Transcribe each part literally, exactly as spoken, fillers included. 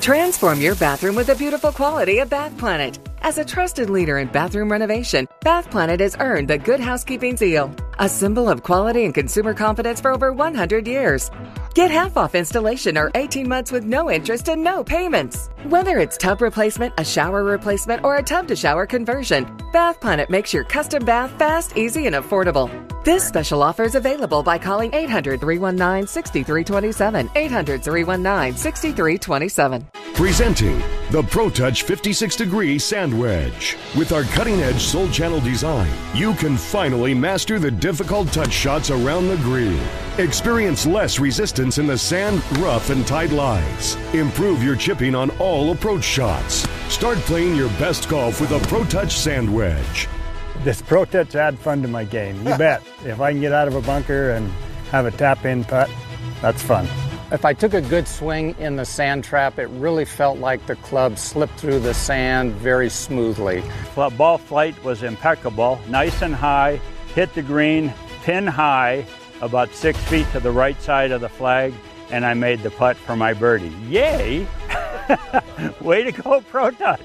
Transform your bathroom with the beautiful quality of Bath Planet. As a trusted leader in bathroom renovation, Bath Planet has earned the Good Housekeeping seal, a symbol of quality and consumer confidence for over one hundred years. Get half off installation or eighteen months with no interest and no payments. Whether it's tub replacement, a shower replacement, or a tub-to-shower conversion, Bath Planet makes your custom bath fast, easy, and affordable. This special offer is available by calling eight hundred, three one nine, six three two seven, eight hundred, three one nine, six three two seven. Presenting the ProTouch fifty-six degree Sand Wedge. With our cutting-edge Soul Channel design, you can finally master the difficult touch shots around the green. Experience less resistance in the sand, rough, and tight lies. Improve your chipping on all approach shots. Start playing your best golf with a ProTouch Sand Wedge. This ProTouch add fun to my game, you bet. If I can get out of a bunker and have a tap-in putt, that's fun. If I took a good swing in the sand trap, it really felt like the club slipped through the sand very smoothly. Ball flight was impeccable, nice and high, hit the green, pin high, about six feet to the right side of the flag, and I made the putt for my birdie. Yay! Way to go, ProTouch!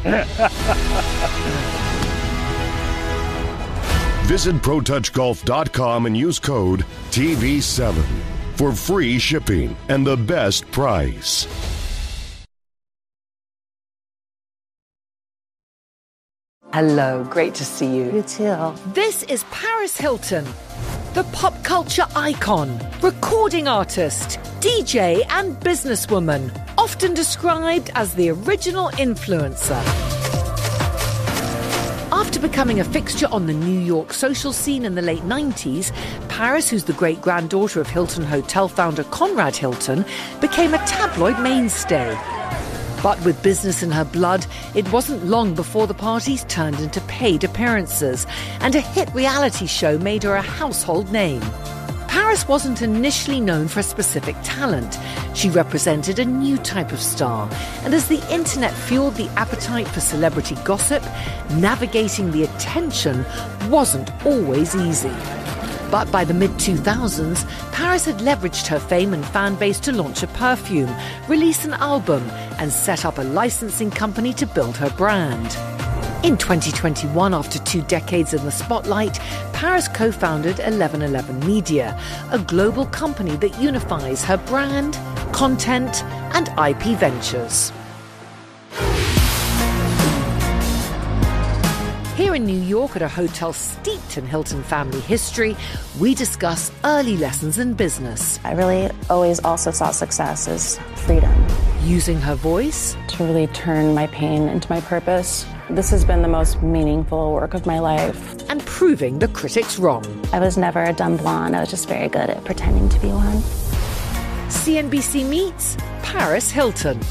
Visit Pro Touch Golf dot com and use code T V seven for free shipping and the best price. Hello, great to see you. You too. This is Paris Hilton, the pop culture icon, recording artist, D J and businesswoman, often described as the original influencer. After becoming a fixture on the New York social scene in the late nineties, Paris, who's the great-granddaughter of Hilton Hotel founder Conrad Hilton, became a tabloid mainstay. But with business in her blood, it wasn't long before the parties turned into paid appearances, and a hit reality show made her a household name. Paris wasn't initially known for a specific talent. She represented a new type of star, and as the internet fueled the appetite for celebrity gossip, navigating the attention wasn't always easy. But by the mid two thousands, Paris had leveraged her fame and fan base to launch a perfume, release an album, and set up a licensing company to build her brand. In twenty twenty-one, after two decades in the spotlight, Paris co-founded eleven eleven Media, a global company that unifies her brand, content, and I P ventures. Here in New York at a hotel steeped in Hilton family history, we discuss early lessons in business. I really always also saw success as freedom. Using her voice to really turn my pain into my purpose. This has been the most meaningful work of my life. And proving the critics wrong. I was never a dumb blonde. I was just very good at pretending to be one. C N B C meets Paris Hilton.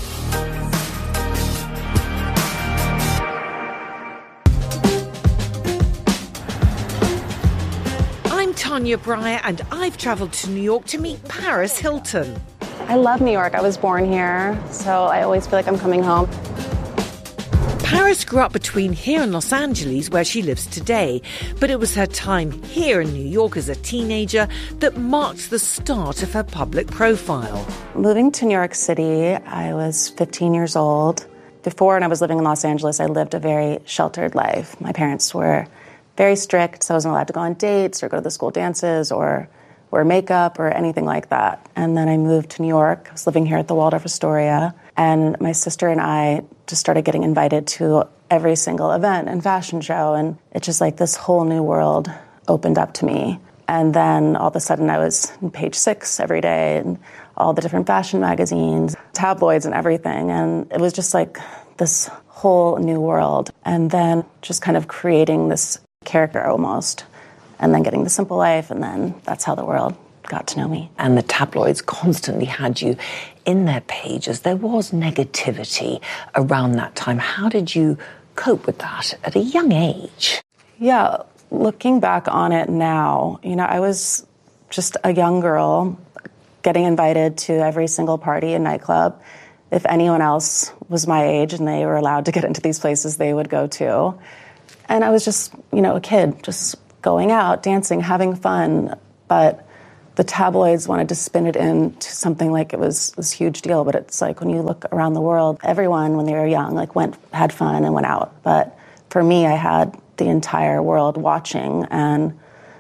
I'm Tanya Breyer, and I've travelled to New York to meet Paris Hilton. I love New York. I was born here, so I always feel like I'm coming home. Paris grew up between here and Los Angeles, where she lives today, but it was her time here in New York as a teenager that marked the start of her public profile. Moving to New York City, I was fifteen years old. Before, when I was living in Los Angeles, I lived a very sheltered life. My parents were very strict, so I wasn't allowed to go on dates or go to the school dances or wear makeup or anything like that. And then I moved to New York. I was living here at the Waldorf Astoria, and my sister and I just started getting invited to every single event and fashion show, and it's just like this whole new world opened up to me. And then all of a sudden I was on page six every day, and all the different fashion magazines, tabloids and everything, and it was just like this whole new world. And then just kind of creating this character almost, and then getting The Simple Life, and then that's how the world got to know me. And the tabloids constantly had you in their pages. There was negativity around that time. How did you cope with that at a young age? Yeah, looking back on it now, you know, I was just a young girl getting invited to every single party and nightclub. If anyone else was my age and they were allowed to get into these places, they would go too. And I was just, you know, a kid, just going out, dancing, having fun. But the tabloids wanted to spin it into something like it was this huge deal, but it's like when you look around the world, everyone when they were young like went had fun and went out. But for me, I had the entire world watching and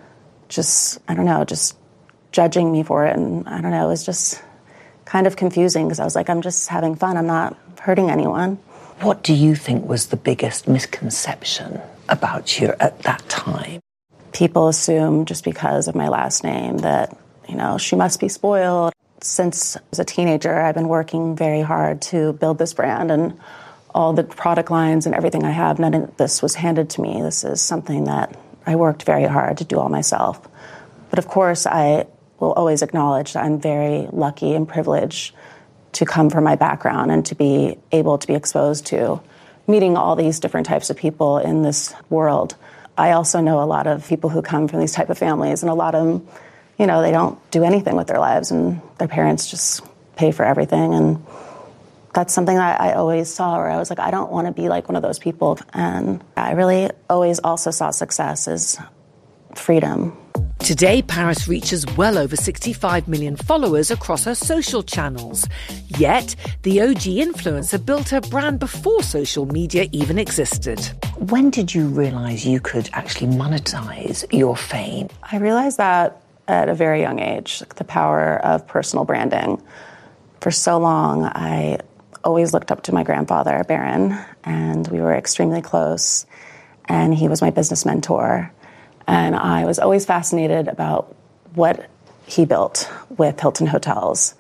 just, I don't know, just judging me for it. And I don't know, it was just kind of confusing because I was like, I'm just having fun. I'm not hurting anyone. What do you think was the biggest misconception about you at that time? People assume just because of my last name that, you know, she must be spoiled. Since I was a teenager, I've been working very hard to build this brand, and all the product lines and everything I have, none of this was handed to me. This is something that I worked very hard to do all myself. But of course, I will always acknowledge that I'm very lucky and privileged to come from my background and to be able to be exposed to meeting all these different types of people in this world. I also know a lot of people who come from these type of families, and a lot of them, you know, they don't do anything with their lives, and their parents just pay for everything. And that's something that I always saw where I was like, I don't want to be like one of those people. And I really always also saw success as freedom. Today, Paris reaches well over sixty-five million followers across her social channels. Yet, the O G influencer built her brand before social media even existed. When did you realise you could actually monetize your fame? I realized that at a very young age, the power of personal branding. For so long, I always looked up to my grandfather, Baron, and we were extremely close, and he was my business mentor. And I was always fascinated about what he built with Hilton Hotels.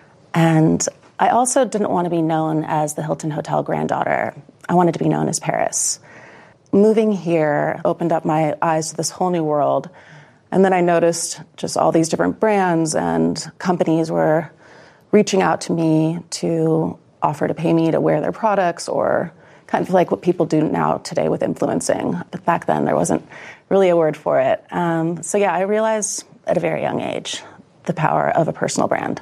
And I also didn't want to be known as the Hilton Hotel granddaughter. I wanted to be known as Paris. Moving here opened up my eyes to this whole new world. And then I noticed just all these different brands and companies were reaching out to me to offer to pay me to wear their products, or kind of like what people do now today with influencing. But back then, there wasn't really a word for it. Um, so yeah, I realized at a very young age the power of a personal brand.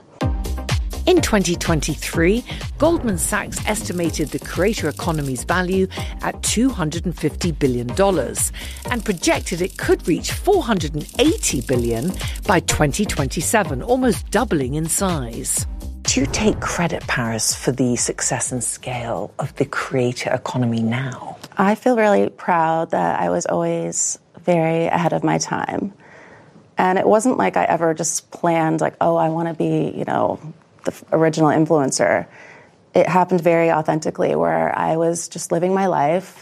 In twenty twenty-three, Goldman Sachs estimated the creator economy's value at two hundred fifty billion dollars and projected it could reach four hundred eighty billion dollars by twenty twenty-seven, almost doubling in size. Do you take credit, Paris, for the success and scale of the creator economy now? I feel really proud that I was always very ahead of my time. And it wasn't like I ever just planned, like, oh, I want to be, you know, the original influencer. It happened very authentically, where I was just living my life,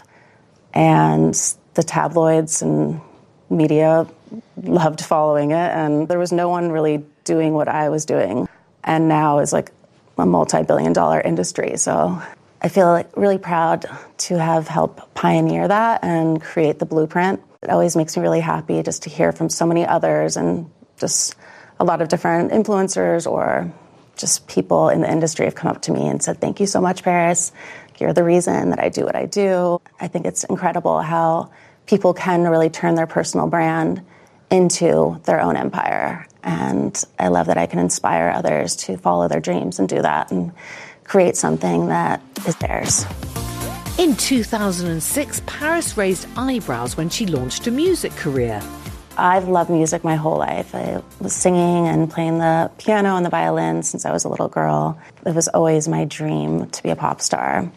and the tabloids and media loved following it, and there was no one really doing what I was doing. And now is like a multi-billion dollar industry. So I feel like really proud to have helped pioneer that and create the blueprint. It always makes me really happy just to hear from so many others, and just a lot of different influencers or just people in the industry have come up to me and said, thank you so much, Paris. You're the reason that I do what I do. I think it's incredible how people can really turn their personal brand into their own empire. And I love that I can inspire others to follow their dreams and do that and create something that is theirs. In two thousand six, Paris raised eyebrows when she launched a music career. I've loved music my whole life. I was singing and playing the piano and the violin since I was a little girl. It was always my dream to be a pop star.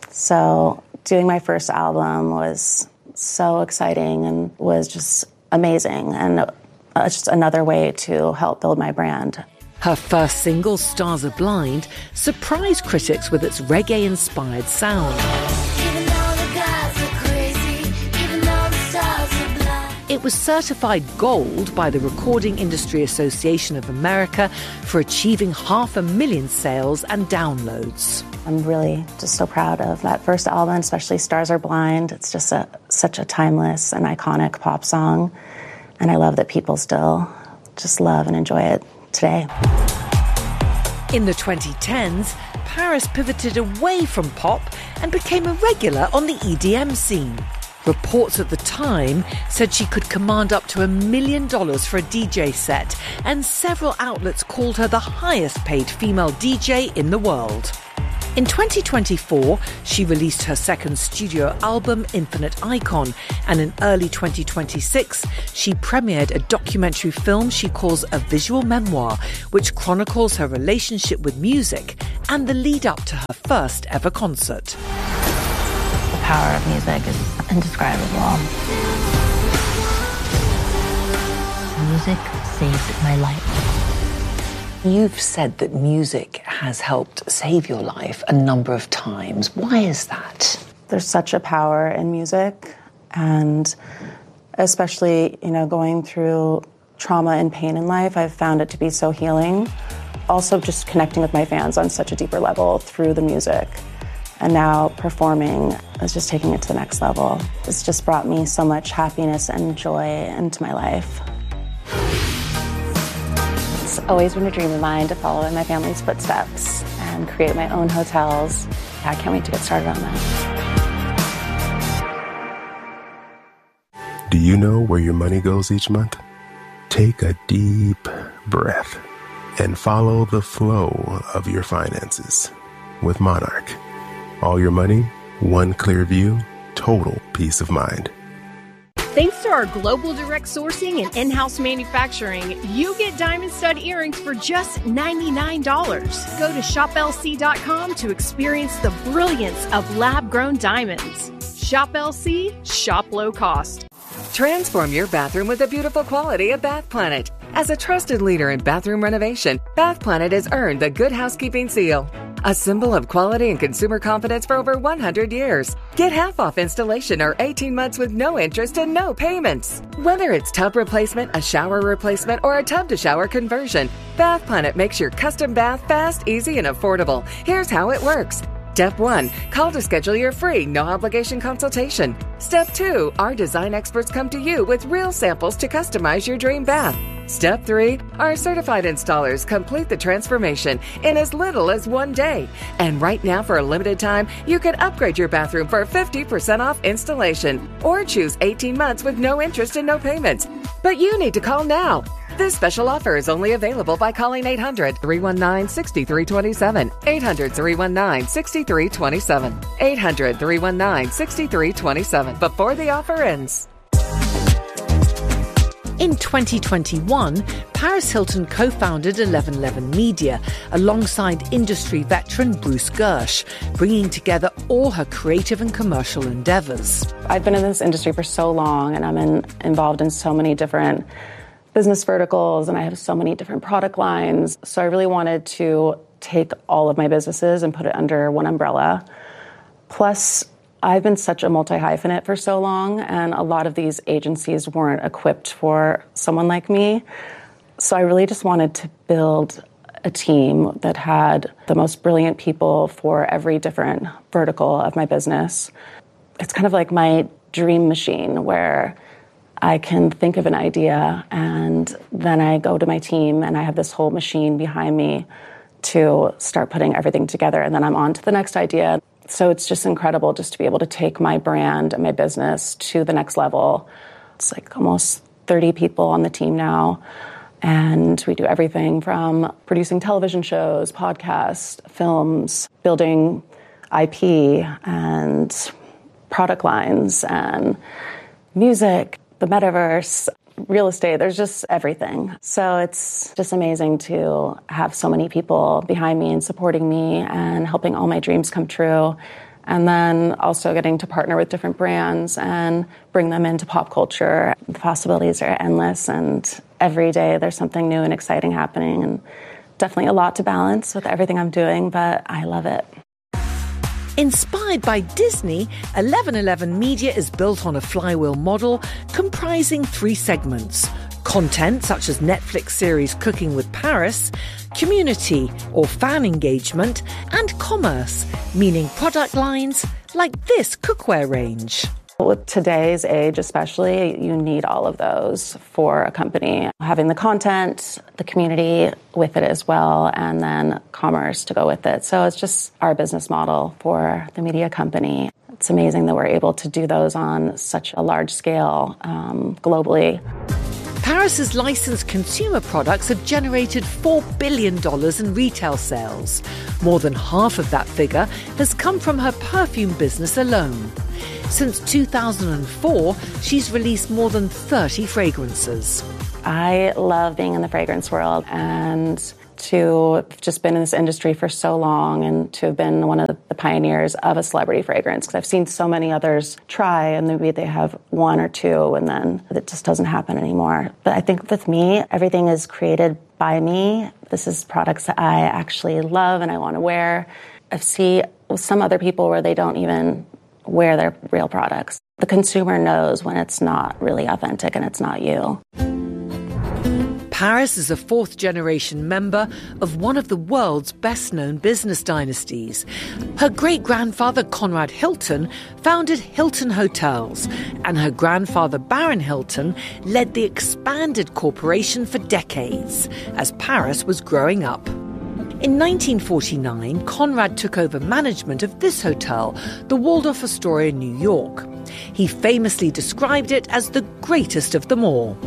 So doing my first album was so exciting and was just amazing, and it's just another way to help build my brand. Her first single, Stars Are Blind, surprised critics with its reggae-inspired sound. It was certified gold by the Recording Industry Association of America for achieving half a million sales and downloads. I'm really just so proud of that first album, especially Stars Are Blind. It's just a, such a timeless and iconic pop song. And I love that people still just love and enjoy it today. In the twenty tens, Paris pivoted away from pop and became a regular on the E D M scene. Reports at the time said she could command up to a million dollars for a D J set, and several outlets called her the highest paid female D J in the world. In twenty twenty-four, she released her second studio album, Infinite Icon, and in early twenty twenty-six, she premiered a documentary film she calls a visual memoir, which chronicles her relationship with music and the lead up to her first ever concert. The power of music is indescribable. Music saved my life. You've said that music has helped save your life a number of times. Why is that? There's such a power in music, and especially, you know, going through trauma and pain in life, I've found it to be so healing. Also just connecting with my fans on such a deeper level through the music. And now performing is just taking it to the next level. It's just brought me so much happiness and joy into my life. It's always been a dream of mine to follow in my family's footsteps and create my own hotels. I can't wait to get started on that. Do you know where your money goes each month? Take a deep breath and follow the flow of your finances with Monarch. All your money, one clear view, total peace of mind. Thanks to our global direct sourcing and in-house manufacturing, you get diamond stud earrings for just ninety-nine dollars. Go to shop L C dot com to experience the brilliance of lab-grown diamonds. Shop L C, shop low cost. Transform your bathroom with the beautiful quality of Bath Planet. As a trusted leader in bathroom renovation, Bath Planet has earned the Good Housekeeping seal, a symbol of quality and consumer confidence for over one hundred years. Get half off installation or eighteen months with no interest and no payments. Whether it's tub replacement, a shower replacement, or a tub-to-shower conversion, Bath Planet makes your custom bath fast, easy, and affordable. Here's how it works. Step one, call to schedule your free, no-obligation consultation. Step two, our design experts come to you with real samples to customize your dream bath. Step three, our certified installers complete the transformation in as little as one day. And right now, for a limited time, you can upgrade your bathroom for fifty percent off installation or choose eighteen months with no interest and no payments. But you need to call now. This special offer is only available by calling eight hundred, three one nine, six three two seven, eight hundred, three one nine, six three two seven, eight hundred, three one nine, six three two seven before the offer ends. In twenty twenty-one, Paris Hilton co-founded eleven eleven Media alongside industry veteran Bruce Gersh, bringing together all her creative and commercial endeavors. I've been in this industry for so long, and I'm in, involved in so many different business verticals, and I have so many different product lines. So I really wanted to take all of my businesses and put it under one umbrella. Plus, I've been such a multi-hyphenate for so long, and a lot of these agencies weren't equipped for someone like me. So I really just wanted to build a team that had the most brilliant people for every different vertical of my business. It's kind of like my dream machine where I can think of an idea and then I go to my team and I have this whole machine behind me to start putting everything together, and then I'm on to the next idea. So it's just incredible just to be able to take my brand and my business to the next level. It's like almost thirty people on the team now, and we do everything from producing television shows, podcasts, films, building I P and product lines and music, the metaverse, real estate. There's just everything. So it's just amazing to have so many people behind me and supporting me and helping all my dreams come true. And then also getting to partner with different brands and bring them into pop culture. The possibilities are endless, and every day there's something new and exciting happening, and definitely a lot to balance with everything I'm doing, but I love it. Inspired by Disney, eleven eleven Media is built on a flywheel model comprising three segments: content such as Netflix series Cooking with Paris, community or fan engagement, and commerce, meaning product lines like this cookware range. With today's age especially, you need all of those for a company. Having the content, the community with it as well, and then commerce to go with it. So it's just our business model for the media company. It's amazing that we're able to do those on such a large scale um, globally. Paris's licensed consumer products have generated four billion dollars in retail sales. More than half of that figure has come from her perfume business alone. Since two thousand four, she's released more than thirty fragrances. I love being in the fragrance world, and to have just been in this industry for so long and to have been one of the pioneers of a celebrity fragrance, because I've seen so many others try and maybe they have one or two and then it just doesn't happen anymore. But I think with me, everything is created by me. This is products that I actually love and I want to wear. I see with some other people where they don't even wear their real products. The consumer knows when it's not really authentic and it's not you. Paris is a fourth-generation member of one of the world's best-known business dynasties. Her great-grandfather, Conrad Hilton, founded Hilton Hotels, and her grandfather, Baron Hilton, led the expanded corporation for decades as Paris was growing up. In nineteen forty-nine, Conrad took over management of this hotel, the Waldorf Astoria in New York. He famously described it as the greatest of them all.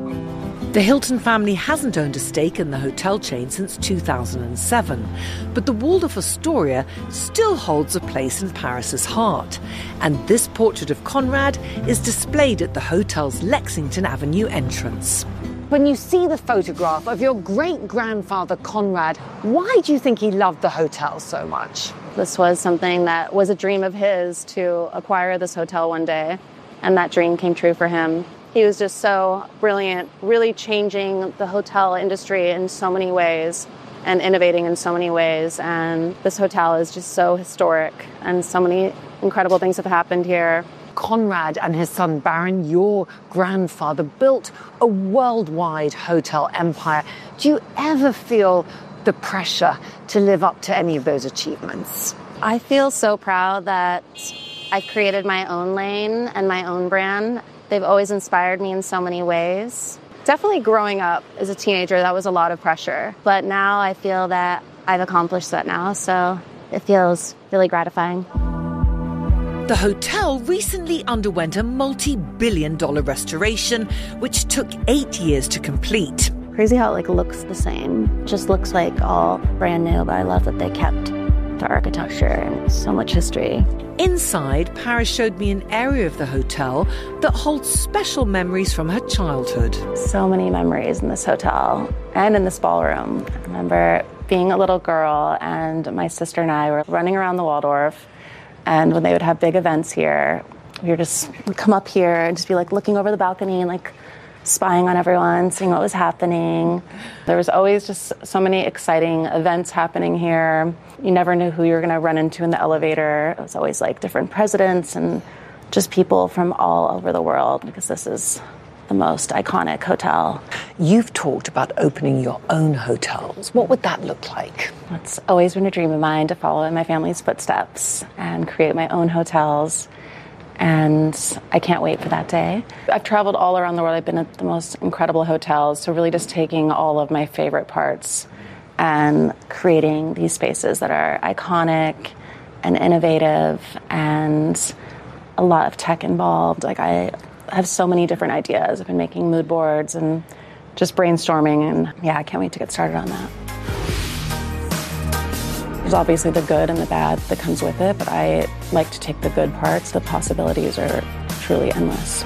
The Hilton family hasn't owned a stake in the hotel chain since two thousand seven, but the Waldorf Astoria still holds a place in Paris's heart. And this portrait of Conrad is displayed at the hotel's Lexington Avenue entrance. When you see the photograph of your great-grandfather Conrad, why do you think he loved the hotel so much? This was something that was a dream of his, to acquire this hotel one day, and that dream came true for him. He was just so brilliant, really changing the hotel industry in so many ways and innovating in so many ways. And this hotel is just so historic and so many incredible things have happened here. Conrad and his son Baron, your grandfather, built a worldwide hotel empire. Do you ever feel the pressure to live up to any of those achievements? I feel so proud that I've created my own lane and my own brand. They've always inspired me in so many ways. Definitely growing up as a teenager, that was a lot of pressure. But now I feel that I've accomplished that now, so it feels really gratifying. The hotel recently underwent a multi-billion dollar restoration, which took eight years to complete. Crazy how it like looks the same. Just looks like all brand new, but I love that they kept the architecture and so much history. Inside, Paris showed me an area of the hotel that holds special memories from her childhood. So many memories in this hotel and in this ballroom. I remember being a little girl and my sister and I were running around the Waldorf, and when they would have big events here, we would just come up here and just be like looking over the balcony and like spying on everyone, seeing what was happening. There was always just so many exciting events happening here. You never knew who you were going to run into in the elevator. It was always like different presidents and just people from all over the world, because this is the most iconic hotel. You've talked about opening your own hotels. What would that look like? It's always been a dream of mine to follow in my family's footsteps and create my own hotels. And I can't wait for that day. I've traveled all around the world. I've been at the most incredible hotels. So really just taking all of my favorite parts and creating these spaces that are iconic and innovative and a lot of tech involved. Like I have so many different ideas. I've been making mood boards and just brainstorming. And yeah, I can't wait to get started on that. There's obviously the good and the bad that comes with it, but I like to take the good parts. The possibilities are truly endless.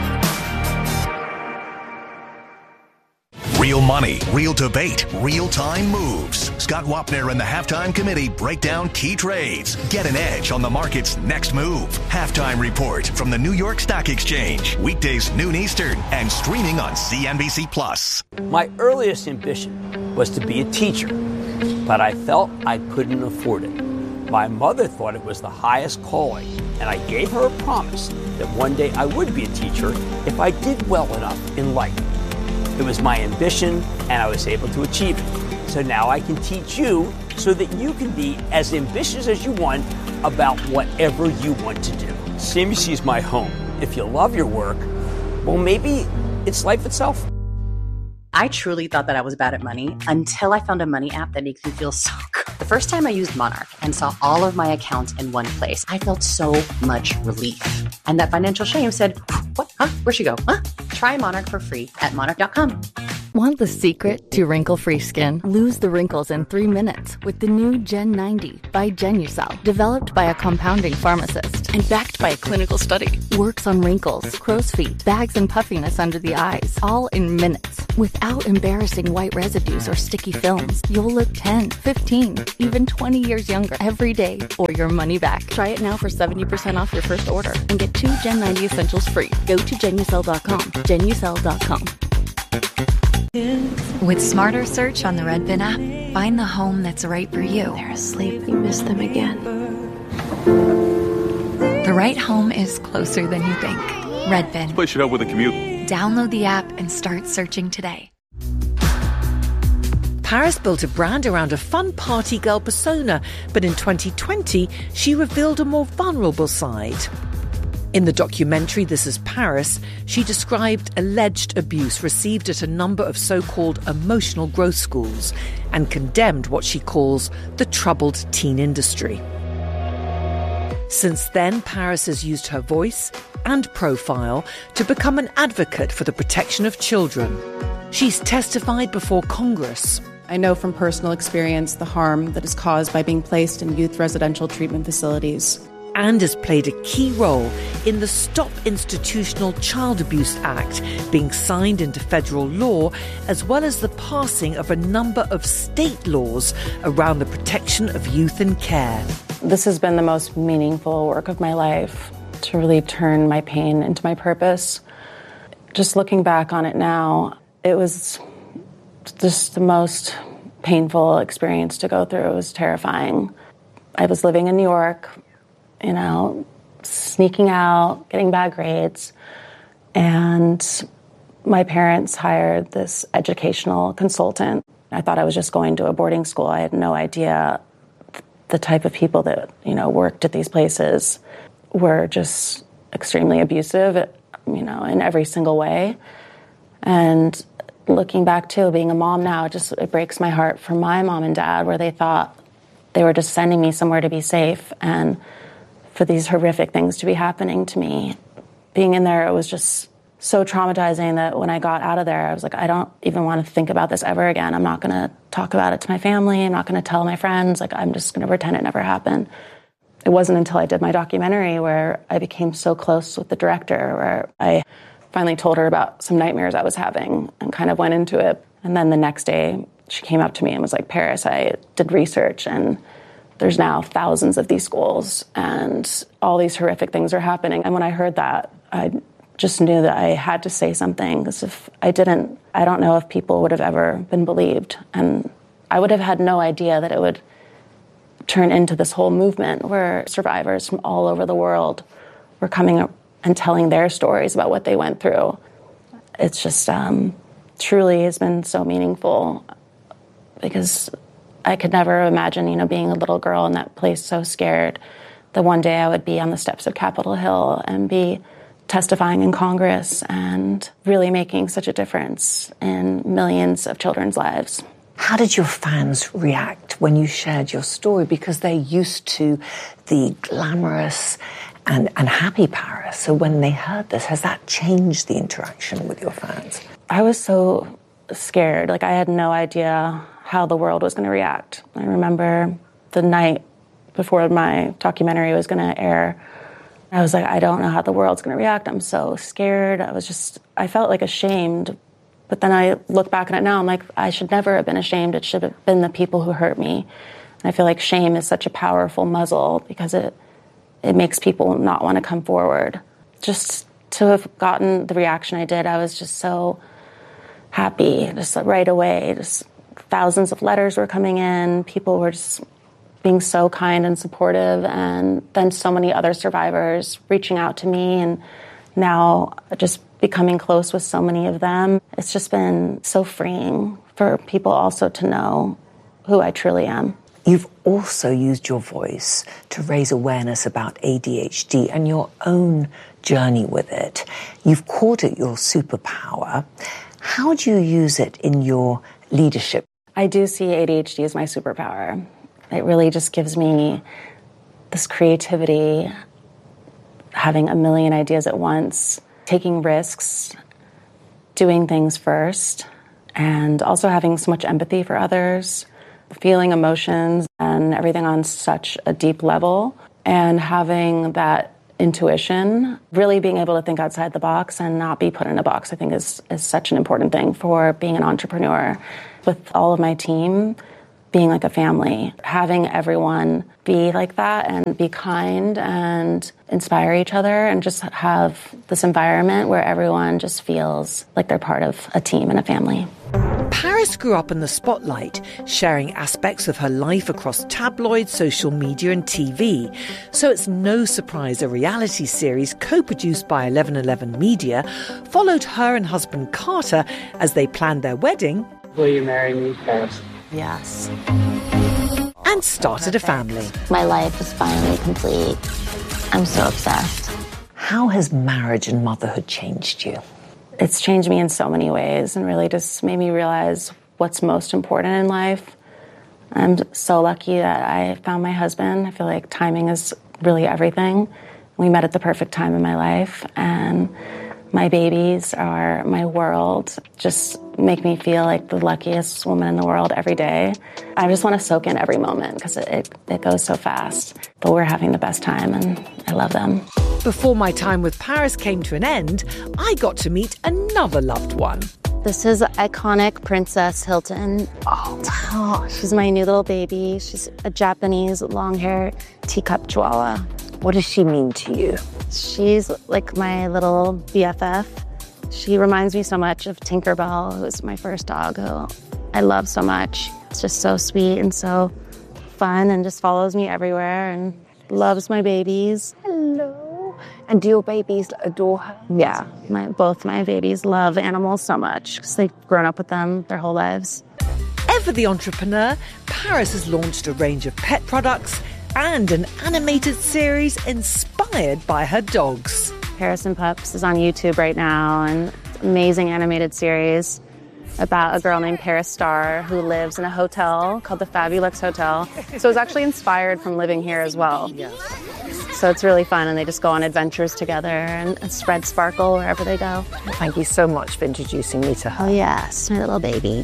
Real money, real debate, real-time moves. Scott Wapner and the Halftime Committee break down key trades. Get an edge on the market's next move. Halftime Report from the New York Stock Exchange. Weekdays noon Eastern and streaming on C N B C Plus. My earliest ambition was to be a teacher, but I felt I couldn't afford it. My mother thought it was the highest calling, and I gave her a promise that one day I would be a teacher if I did well enough in life. It was my ambition, and I was able to achieve it. So now I can teach you so that you can be as ambitious as you want about whatever you want to do. C N B C is my home. If you love your work, well, maybe it's life itself. I truly thought that I was bad at money until I found a money app that makes me feel so good. The first time I used Monarch and saw all of my accounts in one place, I felt so much relief. And that financial shame said, what? Huh? Where'd she go? Huh? Try Monarch for free at monarch dot com. Want the secret to wrinkle-free skin? Lose the wrinkles in three minutes with the new Gen ninety by Genucel. Developed by a compounding pharmacist and backed by a clinical study. Works on wrinkles, crow's feet, bags and puffiness under the eyes, all in minutes. Without embarrassing white residues or sticky films, you'll look ten, fifteen, even twenty years younger every day or your money back. Try it now for seventy percent off your first order and get two Gen ninety essentials free. Go to Genucel dot com. Genucel dot com. With Smarter Search on the Redfin app, find the home that's right for you. They're asleep. You miss them again. The right home is closer than you think. Redfin. This place should help with a commute. Download the app and start searching today. Paris built a brand around a fun party girl persona, but in twenty twenty, she revealed a more vulnerable side. In the documentary This Is Paris, she described alleged abuse received at a number of so-called emotional growth schools and condemned what she calls the troubled teen industry. Since then, Paris has used her voice and profile to become an advocate for the protection of children. She's testified before Congress. I know from personal experience the harm that is caused by being placed in youth residential treatment facilities. And has played a key role in the Stop Institutional Child Abuse Act being signed into federal law, as well as the passing of a number of state laws around the protection of youth in care. This has been the most meaningful work of my life, to really turn my pain into my purpose. Just looking back on it now, it was just the most painful experience to go through. It was terrifying. I was living in New York, you know, sneaking out, getting bad grades. And my parents hired this educational consultant. I thought I was just going to a boarding school. I had no idea the type of people that, you know, worked at these places were just extremely abusive, you know, in every single way. And looking back to being a mom now, it just it breaks my heart for my mom and dad, where they thought they were just sending me somewhere to be safe, and for these horrific things to be happening to me. Being in there, it was just so traumatizing that when I got out of there, I was like, I don't even want to think about this ever again. I'm not going to talk about it to my family. I'm not going to tell my friends. Like, I'm just going to pretend it never happened. It wasn't until I did my documentary where I became so close with the director, where I finally told her about some nightmares I was having and kind of went into it. And then the next day, she came up to me and was like, Paris, I did research, and there's now thousands of these schools and all these horrific things are happening. And when I heard that, I just knew that I had to say something, because if I didn't, I don't know if people would have ever been believed. And I would have had no idea that it would turn into this whole movement where survivors from all over the world were coming and telling their stories about what they went through. It's just um, truly has been so meaningful, because I could never imagine, you know, being a little girl in that place, so scared that one day I would be on the steps of Capitol Hill and be testifying in Congress and really making such a difference in millions of children's lives. How did your fans react when you shared your story? Because they're used to the glamorous and, and happy Paris. So when they heard this, has that changed the interaction with your fans? I was so scared. Like, I had no idea how the world was going to react. I remember the night before my documentary was going to air, I was like, I don't know how the world's going to react. I'm so scared. I was just, I felt like ashamed. But then I look back on it now, I'm like, I should never have been ashamed. It should have been the people who hurt me. And I feel like shame is such a powerful muzzle, because it it makes people not want to come forward. Just to have gotten the reaction I did, I was just so happy, just right away. Just thousands of letters were coming in. People were just being so kind and supportive. And then so many other survivors reaching out to me, and now just becoming close with so many of them. It's just been so freeing for people also to know who I truly am. You've also used your voice to raise awareness about A D H D and your own journey with it. You've called it your superpower. How do you use it in your leadership? I do see A D H D as my superpower. It really just gives me this creativity, having a million ideas at once, taking risks, doing things first and also having so much empathy for others, feeling emotions and everything on such a deep level, and having that intuition, really being able to think outside the box and not be put in a box, I think is, is such an important thing for being an entrepreneur. With all of my team, being like a family, having everyone be like that and be kind and inspire each other and just have this environment where everyone just feels like they're part of a team and a family. Paris grew up in the spotlight, sharing aspects of her life across tabloids, social media and T V. So it's no surprise a reality series co-produced by eleven eleven Media followed her and husband Carter as they planned their wedding. Will you marry me, Paris? Yes. And started a family. My life is finally complete. I'm so obsessed. How has marriage and motherhood changed you? It's changed me in so many ways and really just made me realize what's most important in life. I'm so lucky that I found my husband. I feel like timing is really everything. We met at the perfect time in my life, and my babies are my world. Just make me feel like the luckiest woman in the world every day. I just want to soak in every moment because it, it, it goes so fast. But we're having the best time and I love them. Before my time with Paris came to an end, I got to meet another loved one. This is iconic Princess Hilton. Oh, gosh. She's my new little baby. She's a Japanese long-haired teacup chihuahua. What does she mean to you? She's like my little B F F. She reminds me so much of Tinkerbell, who was my first dog, who I love so much. It's just so sweet and so fun and just follows me everywhere and loves my babies. Hello. And do your babies adore her? Yeah, my, both my babies love animals so much because they've grown up with them their whole lives. Ever the entrepreneur, Paris has launched a range of pet products and an animated series inspired by her dogs. Paris and Pups is on YouTube right now, and it's an amazing animated series about a girl named Paris Starr who lives in a hotel called the Fabulux Hotel. So it's actually inspired from living here as well. So it's really fun, and they just go on adventures together and spread sparkle wherever they go. Thank you so much for introducing me to her. Oh yes, my little baby.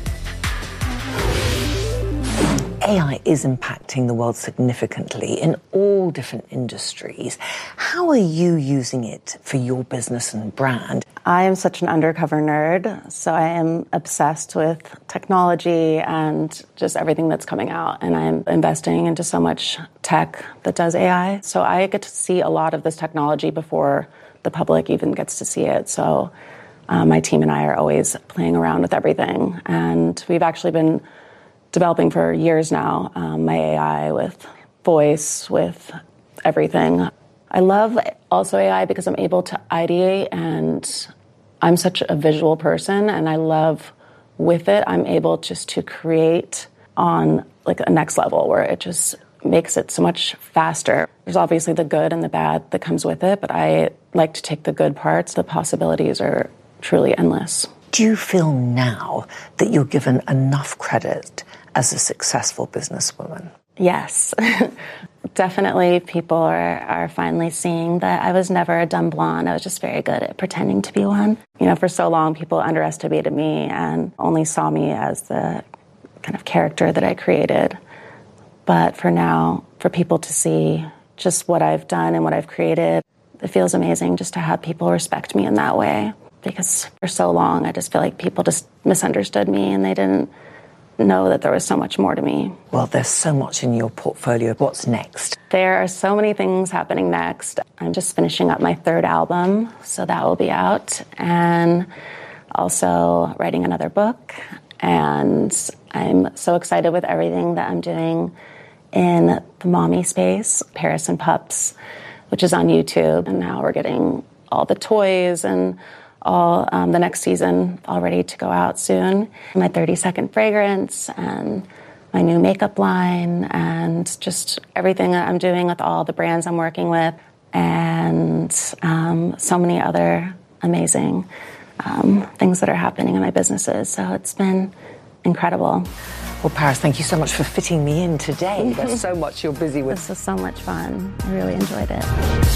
A I is impacting the world significantly in all different industries. How are you using it for your business and brand? I am such an undercover nerd, so I am obsessed with technology and just everything that's coming out. And I'm investing into so much tech that does A I. So I get to see a lot of this technology before the public even gets to see it. So uh, my team and I are always playing around with everything. And we've actually been developing for years now, um, my A I with voice, with everything. I love also A I because I'm able to ideate, and I'm such a visual person, and I love with it, I'm able just to create on like a next level where it just makes it so much faster. There's obviously the good and the bad that comes with it, but I like to take the good parts. The possibilities are truly endless. Do you feel now that you're given enough credit as a successful businesswoman? Yes. Definitely people are, are finally seeing that I was never a dumb blonde. I was just very good at pretending to be one. You know, for so long, people underestimated me and only saw me as the kind of character that I created. But for now, for people to see just what I've done and what I've created, it feels amazing just to have people respect me in that way. Because for so long, I just feel like people just misunderstood me and they didn't know that there was so much more to me. Well, there's so much in your portfolio. What's next? There are so many things happening next. I'm just finishing up my third album, so that will be out. And also writing another book. And I'm so excited with everything that I'm doing in the mommy space, Paris and Pups, which is on YouTube. And now we're getting all the toys and all um, the next season all ready to go out soon. My thirty second fragrance and my new makeup line and just everything that I'm doing with all the brands I'm working with and um, so many other amazing um, things that are happening in my businesses. So it's been incredible. Well, Paris, thank you so much for fitting me in today. There's so much you're busy with. This was so much fun. I really enjoyed it.